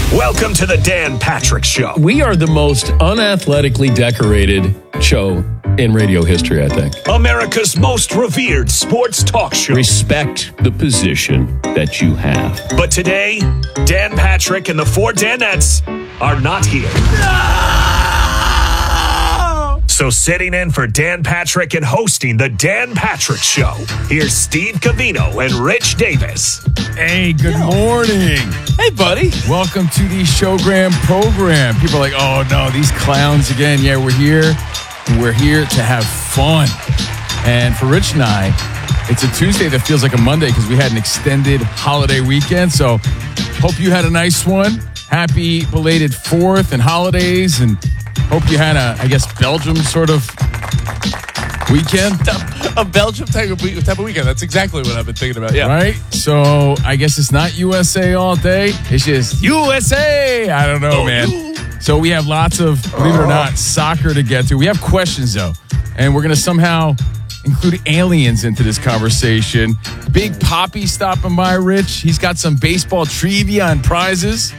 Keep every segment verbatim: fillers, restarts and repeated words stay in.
Welcome to the Dan Patrick Show. We are the most unathletically decorated show in radio history, I think. America's most revered sports talk show. Respect the position that you have. But today, Dan Patrick and the four Danettes are not here. No! So sitting in for Dan Patrick and hosting the Dan Patrick Show, here's Steve Covino and Rich Davis. Hey, good Yo. morning. Hey, buddy. Welcome to the Showgram program. People are like, oh, no, these clowns again. Yeah, we're here. We're here to have fun. And for Rich and I, it's a Tuesday that feels like a Monday because we had an extended holiday weekend. So hope you had a nice one. Happy belated fourth and holidays. And hope you had a, I guess, Belgium sort of weekend. A Belgium type of, type of weekend. That's exactly what I've been thinking about. Yeah. Right? So I guess it's not U S A all day. It's just U S A. I don't know, oh, man. You. So we have lots of, believe it or not, soccer to get to. We have questions, though. And we're going to somehow include aliens into this conversation. Big Poppy stopping by, Rich. He's got some baseball trivia and prizes.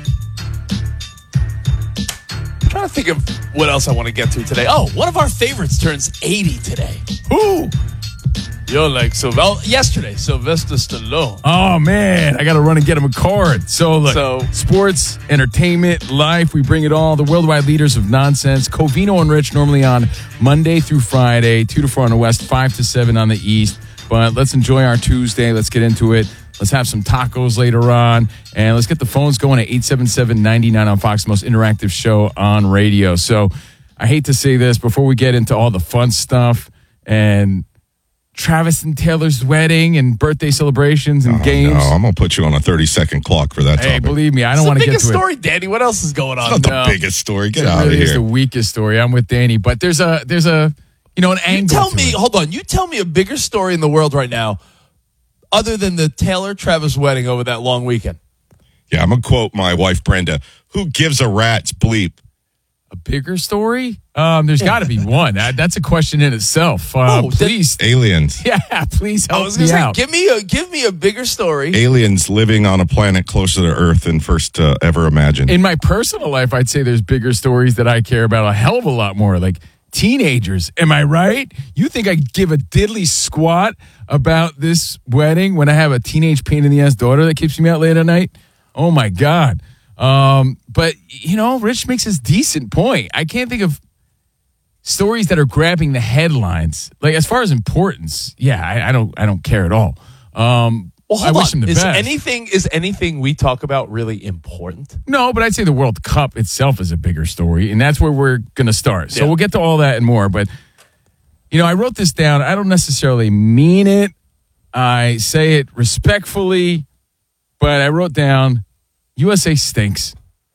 I'm trying to think of what else I want to get to today. Oh, one of our favorites turns eighty today. Who? You're like, Sylvester, yesterday, Sylvester Stallone. Oh, man. I got to run and get him a card. So, look, so, sports, entertainment, life, we bring it all. The worldwide leaders of nonsense. Covino and Rich normally on Monday through Friday, two to four on the West, five to seven on the East. But let's enjoy our Tuesday. Let's get into it. Let's have some tacos later on. And let's get the phones going at eight seven seven, nine nine on Fox, the most interactive show on radio. So I hate to say this before we get into all the fun stuff and Travis and Taylor's wedding and birthday celebrations and oh, games. No, I'm going to put you on a thirty-second clock for that Hey, topic. believe me, I don't want to get to it. It's the biggest story, Danny. What else is going on? It's not no. the biggest story. Get it out really of here. It's the weakest story. I'm with Danny. But there's a, there's a you know, an angle You tell to me, it. hold on. You tell me a bigger story in the world right now other than the Taylor-Travis wedding over that long weekend. Yeah, I'm going to quote my wife, Brenda. Who gives a rat's bleep? A bigger story? Um, there's got to be one. That, that's a question in itself. Uh, Oh, please. Aliens. Yeah, please help I was me gonna say, out. give me a give me a bigger story. Aliens living on a planet closer to Earth than first uh, ever imagined. In my personal life, I'd say there's bigger stories that I care about a hell of a lot more. Like teenagers. Am I right? You think I give a diddly squat about this wedding when I have a teenage pain in the ass daughter that keeps me out late at night? Oh, my God. Um, but, you know, Rich makes this decent point. I can't think of stories that are grabbing the headlines. Like, as far as importance, yeah, I, I don't I don't care at all. Um, well, I hold wish on. him the is best. anything is anything we talk about really important? No, but I'd say the World Cup itself is a bigger story, and that's where we're going to start. So yeah. we'll get to all that and more. But, you know, I wrote this down. I don't necessarily mean it. I say it respectfully, but I wrote down U S A stinks.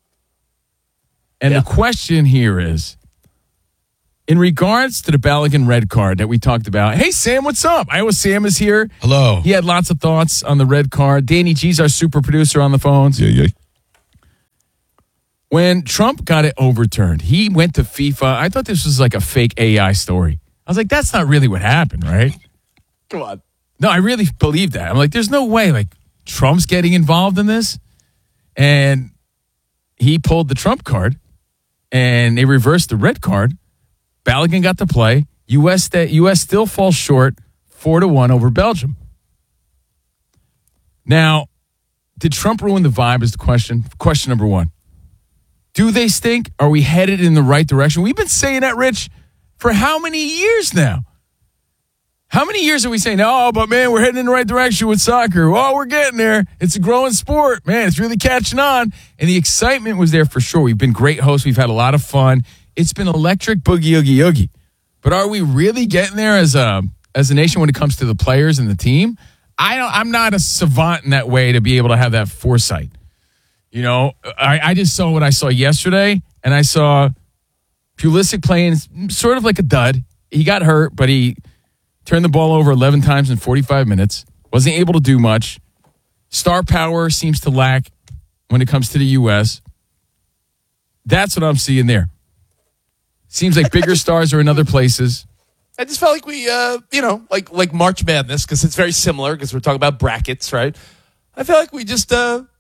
And yeah. the question here is, in regards to the Balogun red card that we talked about, hey, Sam, what's up? Iowa Sam is here. Hello. He had lots of thoughts on the red card. Danny G's our super producer on the phones. Yeah, yeah. When Trump got it overturned, he went to FIFA. I thought this was like a fake A I story. I was like, that's not really what happened, right? Come on. No, I really believe that. I'm like, there's no way, like, Trump's getting involved in this. And he pulled the Trump card, and they reversed the red card. Balogun got to play. U S st- U S still falls short, four to one over Belgium. Now, did Trump ruin the vibe? Is the question. Question number one. Do they stink? Are we headed in the right direction? We've been saying that, Rich, for how many years now? How many years are we saying, oh, but man, we're heading in the right direction with soccer. Oh, we're getting there. It's a growing sport. Man, it's really catching on. And the excitement was there for sure. We've been great hosts. We've had a lot of fun. It's been electric boogie, oogie, oogie. But are we really getting there as a, as a nation when it comes to the players and the team? I don't, I'm not a savant in that way to be able to have that foresight. You know, I, I just saw what I saw yesterday, and I saw Pulisic playing sort of like a dud. He got hurt, but he turned the ball over eleven times in forty-five minutes. Wasn't able to do much. Star power seems to lack when it comes to the U S. That's what I'm seeing there. Seems like bigger stars are in other places. I just felt like we, uh, you know, like like March Madness, because it's very similar, because we're talking about brackets, right? I feel like we just uh,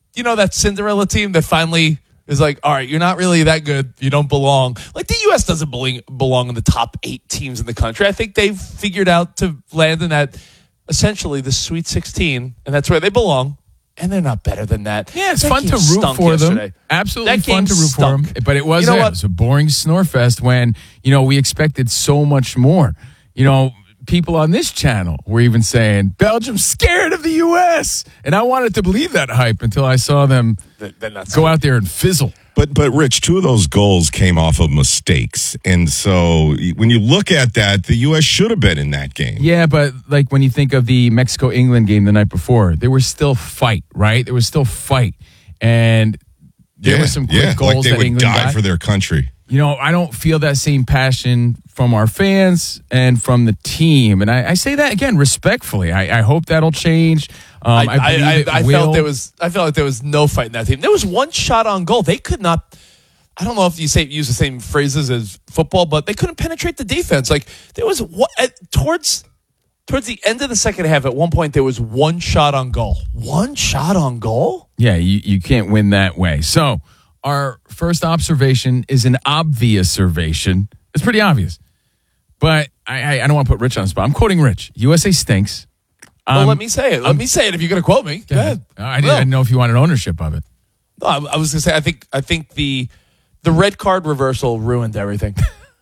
you know, that Cinderella team that finally is like, all right, you're not really that good. You don't belong. Like the U S doesn't belong, belong in the top eight teams in the country. I think they've figured out to land in that, essentially the Sweet sixteen, and that's where they belong. And they're not better than that. Yeah, it's that fun to root stunk for yesterday. them. Absolutely That fun game to root stunk. for them. But it was, You know it what? was a boring snore fest when, you know, we expected so much more. You know, people on this channel were even saying, Belgium's scared of the U S. And I wanted to believe that hype until I saw them They're- they're not go out there and fizzle. But, but Rich, two of those goals came off of mistakes. And so when you look at that, the U S should have been in that game. Yeah, but like when you think of the Mexico-England game the night before, there was still fight, right? There was still fight. And there yeah, were some quick yeah, goals like they that would England die got. for their country. You know, I don't feel that same passion from our fans and from the team. And I, I say that again respectfully. I, I hope that'll change. Um, I, I, I, believe I, it I will. felt there was. I felt like there was no fight in that team. There was one shot on goal. They could not. I don't know if you say use the same phrases as football, but they couldn't penetrate the defense. Like there was what at, towards towards the end of the second half. At one point, there was one shot on goal. One shot on goal. Yeah, you, you can't win that way. So our first observation is an obvious observation. It's pretty obvious. But I, I, I don't want to put Rich on the spot. I'm quoting Rich. U S A stinks. Well, Um, let me say it. Let I'm- me say it. If you're going to quote me, go ahead. I didn't, No. I didn't know if you wanted ownership of it. No, I, I was going to say. I think. I think the the red card reversal ruined everything.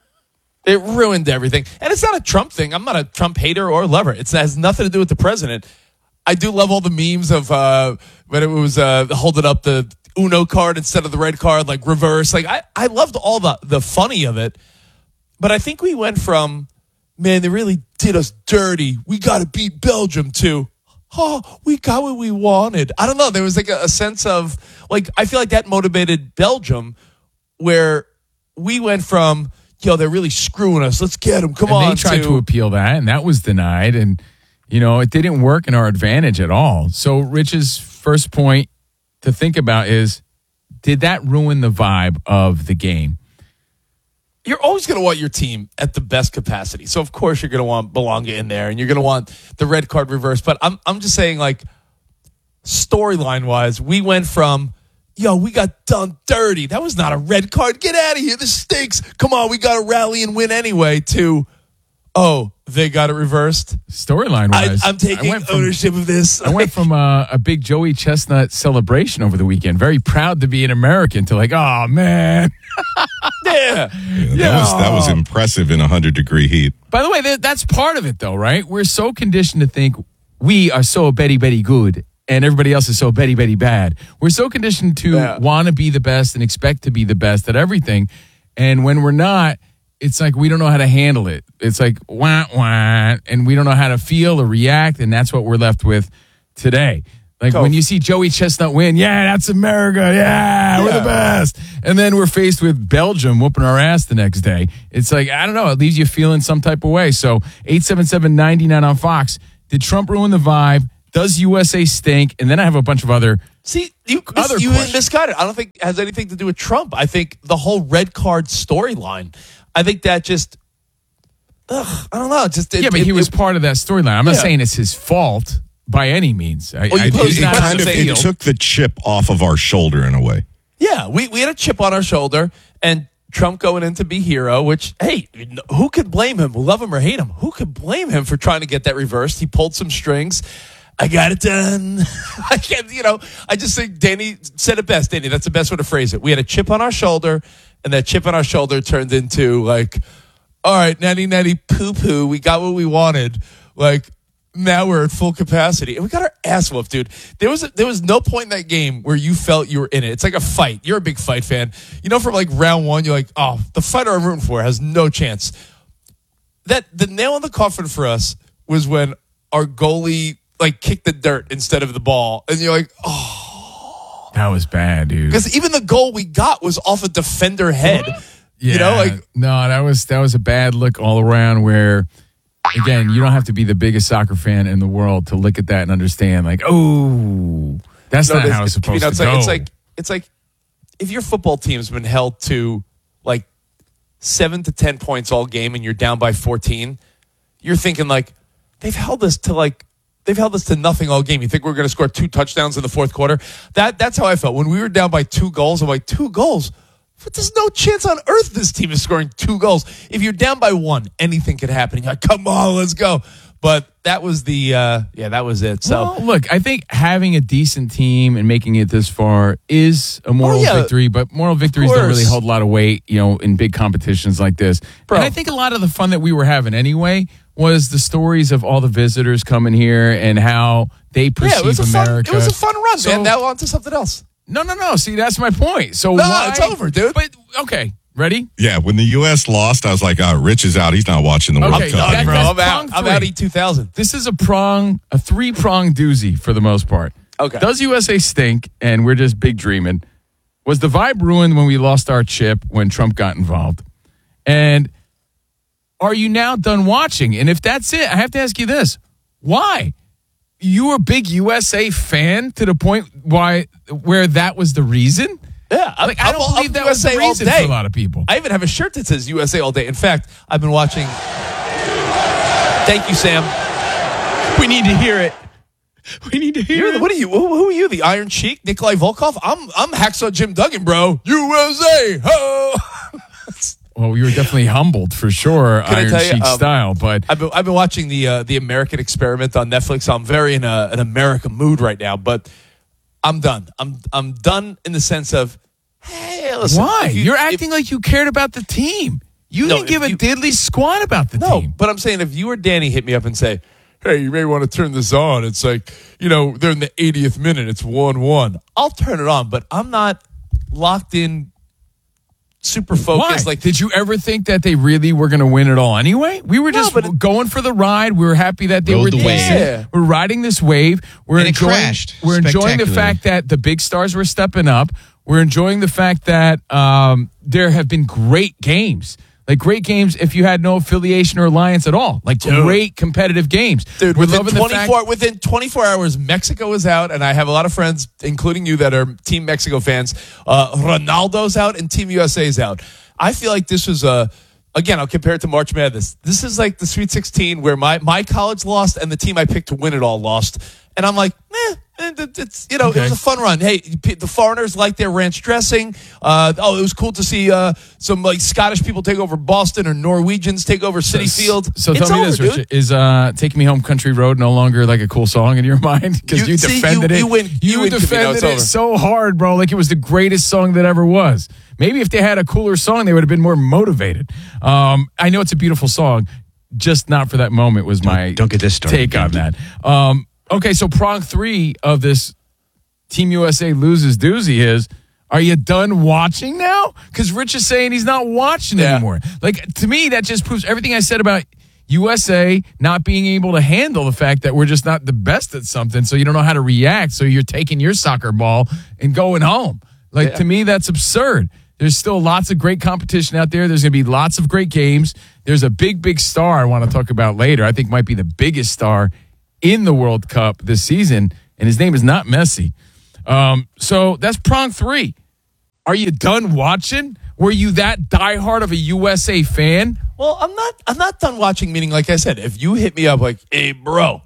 It ruined everything, and it's not a Trump thing. I'm not a Trump hater or lover. It's, it has nothing to do with the president. I do love all the memes of uh, when it was uh, holding up the Uno card instead of the red card, like reverse. Like I, I loved all the the funny of it, but I think we went from, man, they really did us dirty. We got to beat Belgium to, oh, we got what we wanted. I don't know. There was like a, a sense of like I feel like that motivated Belgium, where we went from, yo, they're really screwing us. Let's get them. Come And on. they tried to, to appeal that, and that was denied. And, you know, it didn't work in our advantage at all. So Rich's first point to think about is, did that ruin the vibe of the game? You're always going to want your team at the best capacity. So, of course, you're going to want Belonga in there, and you're going to want the red card reverse. But I'm I'm just saying, like, storyline-wise, we went from, yo, we got done dirty. That was not a red card. Get out of here. This stinks. Come on, we got to rally and win anyway, to, oh, they got it reversed. Storyline I, wise, I'm taking ownership of this. I went from uh, a big Joey Chestnut celebration over the weekend, very proud to be an American, to like, oh, man. yeah. Yeah, that was that was impressive in one hundred degree heat. By the way, that, that's part of it, though, right? We're so conditioned to think we are so Betty Betty good and everybody else is so Betty Betty bad. We're so conditioned to Yeah. want to be the best and expect to be the best at everything. And when we're not, it's like we don't know how to handle it. It's like wah, wah, and we don't know how to feel or react, and that's what we're left with today. Like Cool. when you see Joey Chestnut win, yeah, that's America, yeah, we're Yeah. the best. And then we're faced with Belgium whooping our ass the next day. It's like, I don't know, it leaves you feeling some type of way. So eight seven seven, nine nine on Fox. Did Trump ruin the vibe? Does U S A stink? And then I have a bunch of other See, you, Other you questions. misguided. I don't think it has anything to do with Trump. I think the whole red card storyline, I think that just, ugh, I don't know. Just it, Yeah, but it- he was it- part of that storyline. I'm not Yeah. saying it's his fault by any means. I, Well, you I, posed he's It, the not it on kind the of question. it field. took the chip off of our shoulder in a way. Yeah, we, we had a chip on our shoulder, and Trump going in to be hero, which, hey, who could blame him? Love him or hate him, who could blame him for trying to get that reversed? He pulled some strings. I got it done. I can't, you know, I just think Danny said it best. Danny, that's the best way to phrase it. We had a chip on our shoulder, and that chip on our shoulder turned into, like, all right, natty natty poo poo. We got what we wanted. Like, now we're at full capacity, and we got our ass whooped, dude. There was a, there was no point in that game where you felt you were in it. It's like a fight. You're a big fight fan. You know, from like round one, you're like, oh, the fighter I'm rooting for has no chance. That the nail in the coffin for us was when our goalie like kicked the dirt instead of the ball, and you're like, oh, That was bad, dude. because even the goal we got was off a defender head. Yeah, You know, like no, that was that was a bad look all around. Where again, you don't have to be the biggest soccer fan in the world to look at that and understand. Like, oh, that's no, not this- how it's you supposed know, to it's go. like, it's like it's like if your football team's been held to like seven to ten points all game, and you're down by fourteen, you're thinking like they've held us to like they've held us to nothing all game. You think we're going to score two touchdowns in the fourth quarter? That That's how I felt. When we were down by two goals, I'm like, two goals? But there's no chance on earth this team is scoring two goals. If you're down by one, anything could happen. You're like, come on, let's go. But that was the, uh, yeah, that was it. So well, look, I think having a decent team and making it this far is a moral oh, yeah. victory, but moral victories don't really hold a lot of weight, you know, in big competitions like this. Bro. And I think a lot of the fun that we were having anyway was the stories of all the visitors coming here and how they perceive yeah, it was a America. Fun, it was a fun run, so, man. Now on to something else. No, no, no. See, that's my point. So no, why? it's over, dude. But, okay, ready? Yeah, when the U S lost, I was like, oh, Rich is out. He's not watching the World Okay, Cup. that- bro, that's I'm out. prong I'm three. out E two thousand. This is a prong, a three-prong doozy for the most part. Okay. Does U S A stink, and we're just big dreaming? Was the vibe ruined when we lost our chip when Trump got involved? And are you now done watching? And if that's it, I have to ask you this. Why? You were a big U S A fan to the point why where that was the reason? Yeah, I'm, Like, I don't I'm, believe I'm that U S A was the all reason day. for a lot of people. I even have a shirt that says U S A all day. In fact, I've been watching. Thank you, Sam. We need to hear it. We need to hear You're the, it. what are you? Who, who are you? The Iron Sheik, Nikolai Volkov? I'm I'm Hacksaw Jim Duggan, bro. U S A, ho! Well, you were definitely humbled for sure, Can I Iron tell you, Sheik um, style. But I've been I've been watching the uh, the American Experiment on Netflix. I'm very in a, an American mood right now, but I'm done. I'm I'm done in the sense of, hey, listen. why? if you- You're if- acting like you cared about the team. You No, didn't give if a you- diddly squat about the No, team. but I'm saying if you or Danny hit me up and say, hey, you may want to turn this on. It's like, you know, they're in the eightieth minute. It's one one. I'll turn it on, but I'm not locked in, super Why? focused. Like, Did you ever think that they really were going to win it all anyway? We were No, just but it- going for the ride. We were happy that they Rode were the decent. wave. Yeah. We're riding this wave. We're And it enjoying. crashed We're enjoying the spectacularly. fact that the big stars were stepping up. We're enjoying the fact that um, there have been great games. Like great games if you had no affiliation or alliance at all. Like great competitive games. Dude, We're within loving the fact- twenty-four within twenty-four hours, Mexico is out, and I have a lot of friends, including you, that are Team Mexico fans. Uh, Ronaldo's out, and Team U S A is out. I feel like this was a. Again, I'll compare it to March Madness. This is like the Sweet sixteen where my, my college lost and the team I picked to win it all lost. And I'm like, eh, it's, you know, Okay. it was a fun run. Hey, the foreigners liked their ranch dressing. Uh, oh, it was cool to see uh, some like Scottish people take over Boston or Norwegians take over City Field. So It's tell me over, this, dude. Richard. Is uh, Take Me Home Country Road no longer like a cool song in your mind? Because You- you, see, defended you- it. you win- you win, Camino, defended it's it over. so hard, bro. Like it was the greatest song that ever was. Maybe if they had a cooler song, they would have been more motivated. Um, I know it's a beautiful song, just not for that moment was my don't get this started, take on dude. that. Um, okay, so prong three of this Team U S A loses doozy is, are you done watching now? Because Rich is saying he's not watching Yeah. anymore. Like, to me, that just proves everything I said about U S A not being able to handle the fact that we're just not the best at something, so you don't know how to react, so you're taking your soccer ball and going home. Like, Yeah. to me, that's absurd. There's still lots of great competition out there. There's going to be lots of great games. There's a big, big star I want to talk about later. I think might be the biggest star in the World Cup this season, and his name is not Messi. Um, so that's prong three. Are you done watching? Were you that diehard of a U S A fan? Well, I'm not. I'm not done watching. Meaning, like I said, if you hit me up like, "Hey, bro,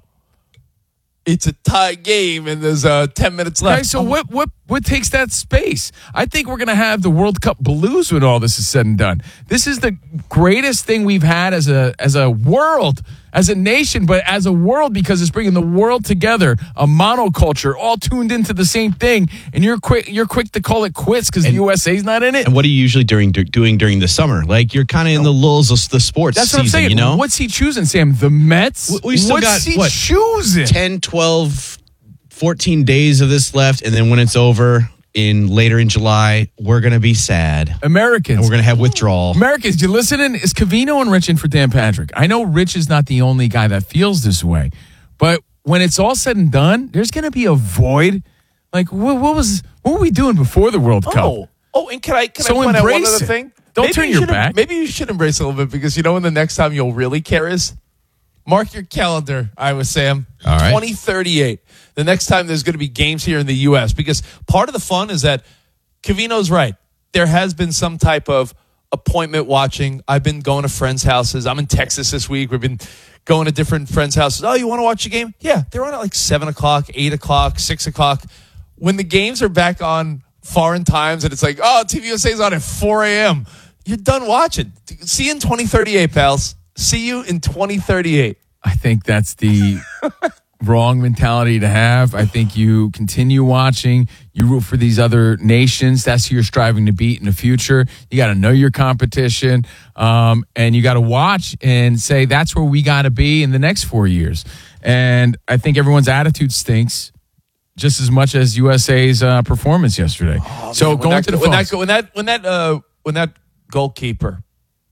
it's a tie game and there's uh, ten minutes left," Okay, so I'm- what what what takes that space? I think we're gonna have the World Cup blues when all this is said and done. This is the greatest thing we've had as a as a world, as a nation, but as a world because it's bringing the world together, a monoculture, all tuned into the same thing. And you're quick you're quick to call it quits because the U S A's not in it. And what are you usually during doing during the summer? Like you're kind of in the lulls of the sports That's season, what I'm saying. you know? What's he choosing, Sam? The Mets? We- we still What's got, he what, choosing? ten, twelve, fourteen days of this left, and then when it's over in later in July, we're going to be sad. Americans. And we're going to have withdrawal. Americans, you listening? Is Cavino and Rich in for Dan Patrick? I know Rich is not the only guy that feels this way, but when it's all said and done, there's going to be a void. Like, what, what was what were we doing before the World Cup? Oh, oh, and can I can So I point out one embrace other it. thing? Don't Maybe turn you your should- back. Maybe you should embrace it a little bit because you know when the next time you'll really care is. Mark your calendar, Iowa Sam. All right. twenty thirty-eight. The next time there's going to be games here in the U S because part of the fun is that Cavino's right. There has been some type of appointment watching. I've been going to friends' houses. I'm in Texas this week. We've been going to different friends' houses. Oh, you want to watch a game? Yeah, they're on at like seven o'clock, eight o'clock, six o'clock. When the games are back on foreign times and it's like, oh, T V U S A's on at four a.m., you're done watching. See you in twenty thirty-eight, pals. See you in twenty thirty-eight. I think that's the wrong mentality to have. I think you continue watching. You root for these other nations. That's who you're striving to beat in the future. You got to know your competition, um, and you got to watch and say, that's where we got to be in the next four years. And I think everyone's attitude stinks just as much as U S A's uh, performance yesterday. Oh, so man, going that, to the when phones. that, when that when that uh, when that goalkeeper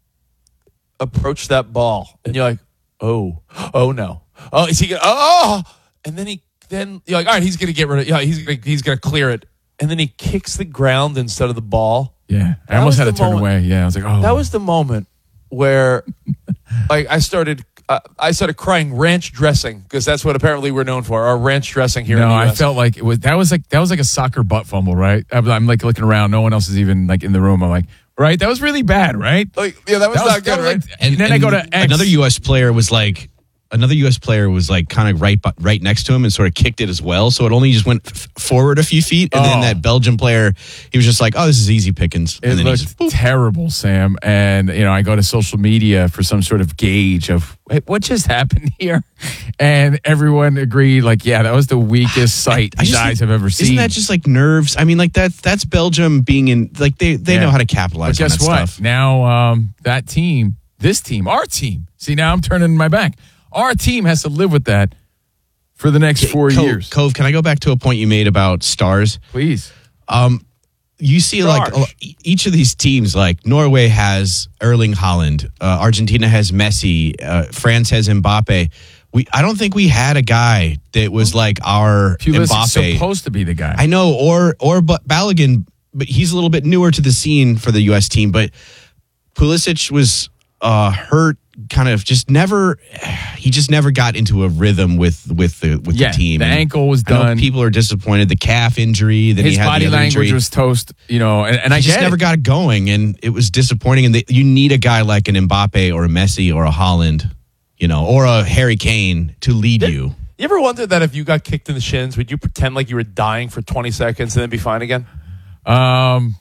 approached that ball, and you're like, oh, oh no, oh, is he gonna? Oh, and then he then you're like, all right, he's gonna get rid of. Yeah, he's gonna he's gonna clear it, and then he kicks the ground instead of the ball. Yeah, I That almost was had to the turn moment- away. Yeah, I was like, oh. That was the moment where, like, I started. Uh, I started crying ranch dressing because that's what apparently we're known for. Our ranch dressing here. No, in the U S I felt like it was that was like that was like a soccer butt fumble, right? I'm, I'm like looking around, no one else is even like in the room. I'm like, right, that was really bad, right? like, yeah, that was That not was, good, that was right? like, and, then I go to X. another U S player was like another U S player was like kind of right bu- right next to him and sort of kicked it as well. So it only just went f- forward a few feet, and Oh. then that Belgian player, he was just like, "Oh, this is easy pickings." And It then he looked just, boop. terrible, Sam. And you know, I go to social media for some sort of gauge of "Wait, what just happened here, and everyone agreed, like, yeah, that was the weakest sight I these just guys think- have ever seen. Isn't that just like nerves? I mean, like that that's Belgium being in like they they Yeah. know how to But capitalize on guess that what? stuff. Now um, that team, this team, our team. See, now I'm turning my back. Our team has to live with that for the next four Cove, years. Cove, can I go back to a point you made about stars? Please. You see, like Gosh. e- each of these teams, like Norway has Erling Haaland, uh, Argentina has Messi, uh, France has Mbappe. We, I don't think we had a guy that was like our Pulisic's Mbappe. supposed to be the guy. I know, or or but Balogun, but he's a little bit newer to the scene for the U S team. But Pulisic was uh, hurt, kind of just never. He just never got into a rhythm with with the with Yeah, the team. the And ankle was I know done. people are disappointed. The calf injury, then His he had body the other language injury. was toast, you know, and, and I He just get never it. got it going, and it was disappointing. And they, you need a guy like an Mbappe or a Messi or a Haaland, you know, or a Harry Kane to lead you. You ever wonder that if you got kicked in the shins, would you pretend like you were dying for twenty seconds and then be fine again? Um,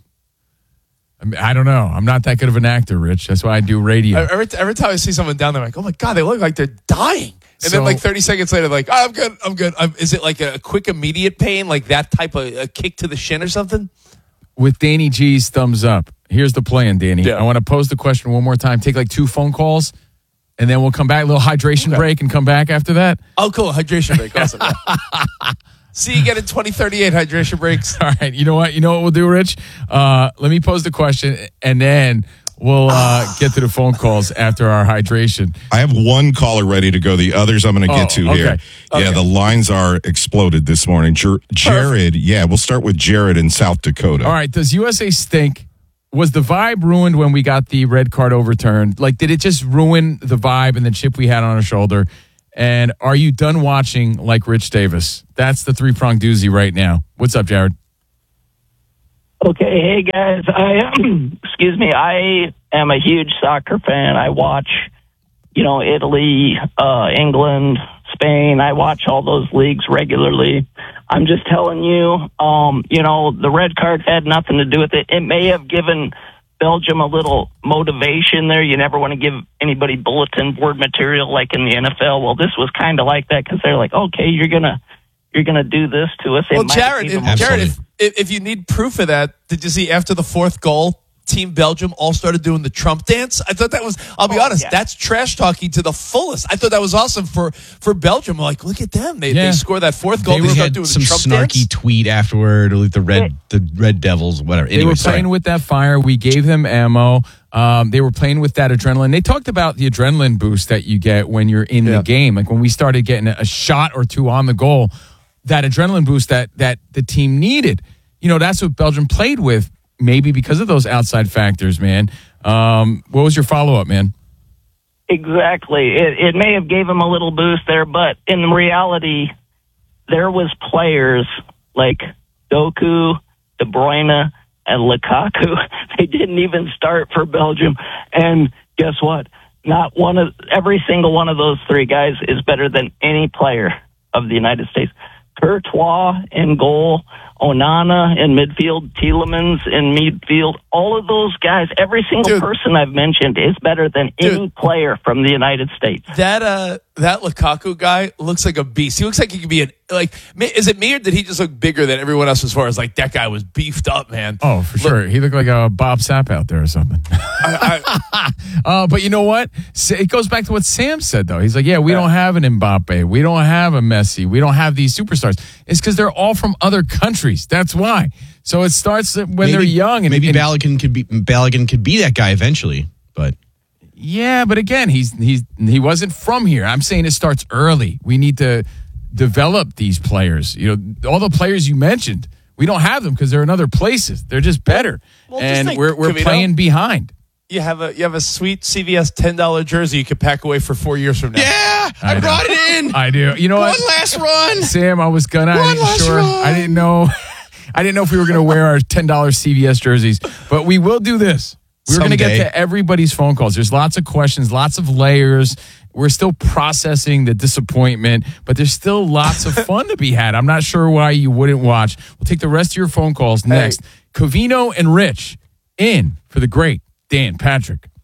I, mean, I don't know. I'm not that good of an actor, Rich. That's why I do radio. Every, every time I see someone down there, I'm like, oh my God, they look like they're dying. And So- then like thirty seconds later, like, oh, I'm good, I'm good. Um, is it like a quick, immediate pain, like that type of a kick to the shin or something? With Danny G's thumbs up, here's the plan, Danny. Yeah. I want to pose the question one more time. Take like two phone calls, and then we'll come back. A little hydration Okay. break and come back after that. Oh, cool. Hydration break. Awesome. Yeah. See you again in twenty thirty-eight hydration breaks. All right. You know what? You know what we'll do, Rich? Uh, let me pose the question, and then we'll uh, get to the phone calls after our hydration. I have one caller ready to go. The others I'm going to Oh, get to okay. here. Yeah, Okay. the lines are exploded this morning. Jer- Jared, yeah, we'll start with Jared in South Dakota. All right. Does U S A stink? Was the vibe ruined when we got the red card overturned? Like, did it just ruin the vibe and the chip we had on our shoulder? And are you done watching like Rich Davis? That's the three-pronged doozy right now. What's up, Jared? Okay, hey guys. I excuse me. I am a huge soccer fan. I watch, you know, Italy, uh, England, Spain. I watch all those leagues regularly. I'm just telling you, um, you know, the red card had nothing to do with it. It may have given Belgium a little motivation there. You never want to give anybody bulletin board material like in the N F L. Well, this was kind of like that because they're like, okay, you're gonna you're gonna do this to us. It Well, might have Jared, given if, them- Jared, if, if if you need proof of that, did you see after the fourth goal, Team Belgium all started doing the Trump dance? I thought that was, I'll be Oh, honest, yeah. that's trash talking to the fullest. I thought that was awesome for, for Belgium. Like, look at them. They, Yeah. they score that fourth goal. They They, were start had doing some the Trump snarky dance. tweet afterward, or like the red the Red Devils, whatever. They Anyway, were sorry. playing with that fire. We gave them ammo. Um, they were playing with that adrenaline. They talked about the adrenaline boost that you get when you're in Yeah. the game. Like when we started getting a shot or two on the goal, that adrenaline boost that that the team needed. You know, that's what Belgium played with, maybe because of those outside factors, man. Um, what was your follow-up, man? Exactly. It, it may have gave him a little boost there, but in reality, there was players like Doku, De Bruyne, and Lukaku. They didn't even start for Belgium. And guess what? not one of every single one of those three guys is better than any player of the United States. Courtois in goal, Onana in midfield, Tielemans in midfield. All of those guys, every single Dude. person I've mentioned is better than Dude. any player from the United States. That uh, that Lukaku guy looks like a beast. He looks like he could be an like. Is it me or did he just look bigger than everyone else? As far as like that guy was beefed up, man. Oh, for sure. He looked like a Bob Sapp out there or something. I, I, uh, but you know what? Sa- It goes back to what Sam said, though. He's like, yeah, we don't have an Mbappe. We don't have a Messi. We don't have these superstars. It's because they're all from other countries. That's why. So it starts when maybe, they're young. And, maybe and, Balogun could be Balogun could be that guy eventually, but Yeah, but again, he's he's he wasn't from here. I'm saying it starts early. We need to develop these players. You know, all the players you mentioned, we don't have them because they're in other places. They're just better, Well, just and think, we're we're Cavino, playing behind. you have a you have a sweet C V S ten dollar jersey you could pack away for four years from now. yeah, I, I brought it in. I do. You know One what? last run. Sam, I was gonna. I One didn't last sure. run. I didn't know. I didn't know if we were gonna wear our ten dollar C V S jerseys, but we will do this. We're going to get Someday. to everybody's phone calls. There's lots of questions, lots of layers. We're still processing the disappointment, but there's still lots of fun to be had. I'm not sure why you wouldn't watch. We'll take the rest of your phone calls next. Covino and Rich in for the great Dan Patrick